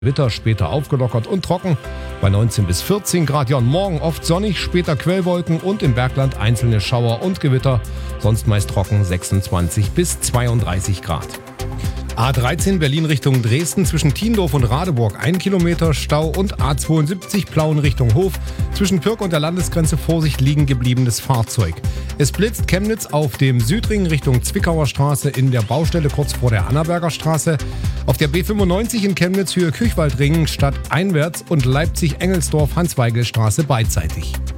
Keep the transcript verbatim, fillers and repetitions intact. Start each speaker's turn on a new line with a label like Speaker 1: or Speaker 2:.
Speaker 1: Gewitter, später aufgelockert und trocken bei neunzehn bis vierzehn Grad. Ja, und morgen oft sonnig, später Quellwolken und im Bergland einzelne Schauer und Gewitter. Sonst meist trocken, sechsundzwanzig bis zweiunddreißig Grad. A dreizehn Berlin Richtung Dresden zwischen Tiendorf und Radeburg ein Kilometer Stau und A zweiundsiebzig Plauen Richtung Hof. Zwischen Pirk und der Landesgrenze Vorsicht liegen gebliebenes Fahrzeug. Es blitzt Chemnitz auf dem Südring Richtung Zwickauer Straße in der Baustelle kurz vor der Annaberger Straße. Auf der B fünfundneunzig in Chemnitz Höhe Küchwaldring stadteinwärts und Leipzig-Engelsdorf Hans-Weigel-Straße beidseitig.